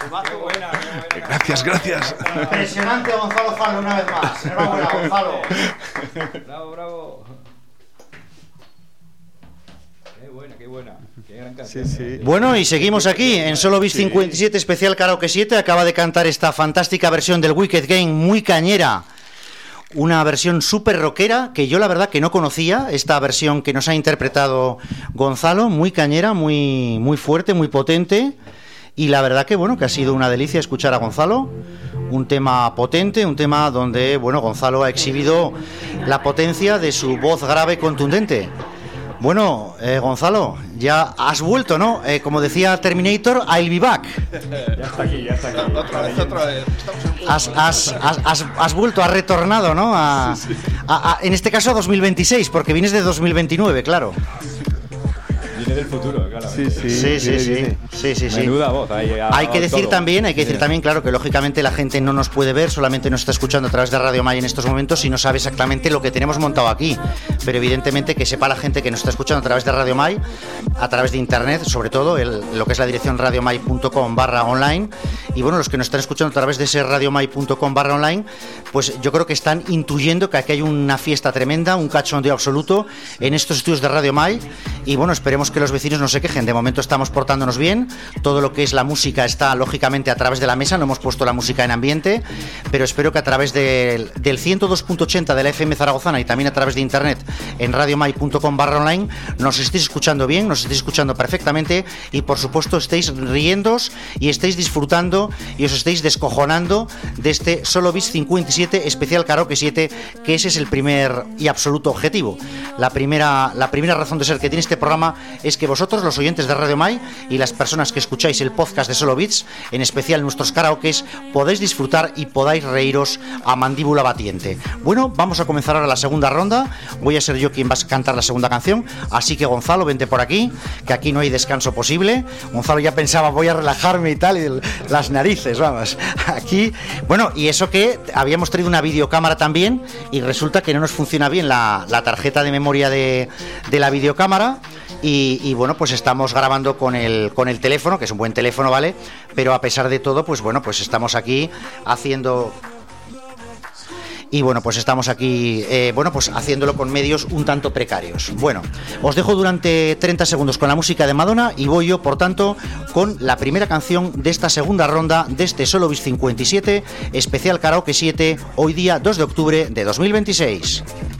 Gracias. Impresionante Gonzalo Falo una vez más. Enhorabuena, Gonzalo. Bravo. Qué buena. Qué gran canción. Sí. Bueno, y seguimos aquí en Solo Beats 57 especial Karaoke 7. Acaba de cantar esta fantástica versión del Wicked Game, muy cañera. Una versión súper rockera que yo la verdad que no conocía, esta versión que nos ha interpretado Gonzalo, muy cañera, muy fuerte, muy potente. Y la verdad que bueno, que ha sido una delicia escuchar a Gonzalo. Un tema potente, un tema donde bueno, Gonzalo ha exhibido la potencia de su voz grave y contundente. Bueno, Gonzalo, ya has vuelto, ¿no? Como decía Terminator, I'll be back. Ya está aquí. Otra vez. Has vuelto, has retornado, ¿no? En este caso a 2026, porque vienes de 2029, claro. Viene del futuro, claro. Sí. Menuda voz. Hay que decir también, claro, que lógicamente la gente no nos puede ver, solamente nos está escuchando a través de Radio May en estos momentos y no sabe exactamente lo que tenemos montado aquí. Pero evidentemente que sepa la gente que nos está escuchando a través de Radio May, a través de internet, sobre todo, lo que es la dirección radiomay.com/online. Y bueno, los que nos están escuchando a través de ese radiomay.com/online, pues yo creo que están intuyendo que aquí hay una fiesta tremenda, un cachondeo absoluto en estos estudios de Radio May. Y bueno, esperemos que los vecinos no se quejen. De momento estamos portándonos bien. Todo lo que es la música está lógicamente a través de la mesa. No hemos puesto la música en ambiente, pero espero que a través del 102.80 de la FM zaragozana y también a través de internet en radiomay.com/online nos estéis escuchando bien, nos estéis escuchando perfectamente y por supuesto estéis riéndos y estéis disfrutando y os estéis descojonando de este Solo Beats 57 especial Karaoke 7, que ese es el primer y absoluto objetivo. La primera razón de ser que tiene este programa es que vosotros, los oyentes de Radio May y las personas que escucháis el podcast de Solo Beats, en especial nuestros karaokes, podéis disfrutar y podáis reíros a mandíbula batiente. Bueno, vamos a comenzar ahora la segunda ronda. Voy a ser yo quien va a cantar la segunda canción, así que Gonzalo, vente por aquí, que aquí no hay descanso posible. Gonzalo ya pensaba, voy a relajarme y tal, y las narices, vamos. Aquí, bueno, y eso que habíamos traído una videocámara también y resulta que no nos funciona bien la tarjeta de memoria de la videocámara. Y bueno, pues estamos grabando con el teléfono, que es un buen teléfono, ¿vale? Pero a pesar de todo, pues bueno, pues estamos aquí haciendo... Y bueno, pues estamos aquí, pues haciéndolo con medios un tanto precarios. Bueno, os dejo durante 30 segundos con la música de Madonna y voy yo, por tanto, con la primera canción de esta segunda ronda de este Solo Beats 57, especial Karaoke 7, hoy día 2 de octubre de 2026.